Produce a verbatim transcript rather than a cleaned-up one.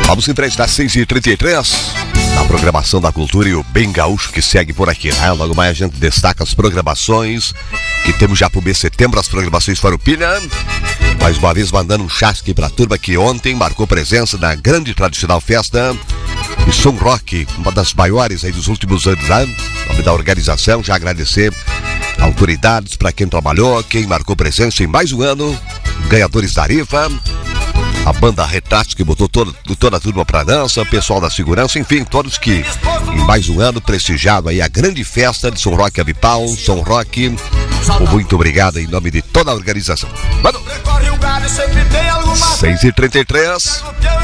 Vamos em frente das seis e trinta e três. Na programação da cultura e o Bem Gaúcho que segue por aqui, né? Logo mais a gente destaca as programações que temos já pro mês de setembro, as programações Farroupilha. Mais uma vez mandando um chasque pra turma que ontem marcou presença na grande e tradicional festa de Som Rock, uma das maiores aí dos últimos anos, né? Em nome da organização, já agradecer autoridades para quem trabalhou, quem marcou presença em mais um ano, ganhadores da rifa, a banda Retratos que botou toda, toda a turma pra dança, pessoal da segurança, enfim, todos que em mais um ano prestigiaram aí a grande festa de Som Rock Avipau, Som Rock. Muito obrigado em nome de toda a organização. Mano, seis e trinta e três.